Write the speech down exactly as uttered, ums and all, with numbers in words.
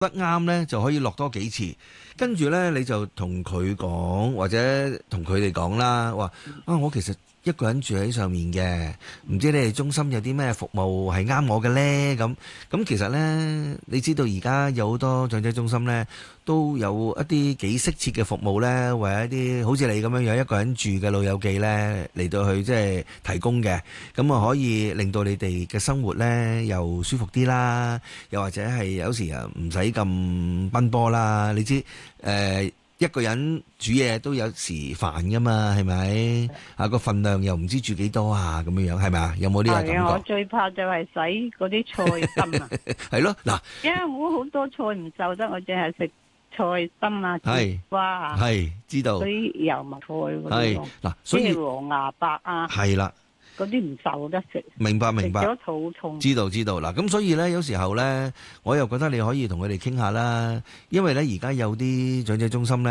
得啱呢，就可以落多幾次，跟住呢，你就同佢講，或者同佢哋講啦，話啊，我其實一個人住喺上面嘅，唔知你哋中心有啲咩服務係啱我嘅呢？咁咁其實呢，你知道而家有好多長者中心呢，都有一啲幾適切嘅服務呢，為一啲好似你咁樣樣一個人住嘅老友記呢，嚟到去即係提供嘅，咁啊可以令到你哋嘅生活呢又舒服啲啦，又或者係有時啊唔使咁奔波啦。你知誒、呃、一個人煮嘢都有時煩噶嘛，係咪啊？個份量又唔知煮幾多啊，咁樣樣係咪啊？有冇呢個感覺？ 係啊，我最怕就係洗嗰啲菜心啊。 係咯，嗱， 因為我好多菜唔受得，我淨係食菜心啊、 係節瓜啊， 係知道嗰啲油麥菜嗰啲係咯， 嗱，所以即係黃芽白啊， 係啦。 嗰啲唔受得食， 明白明白， 食咗肚痛。 知道知道嗱，咁所以呢，有時候呢，我又覺得你可以同佢哋傾下啦，因為呢，而家有啲長者中心呢。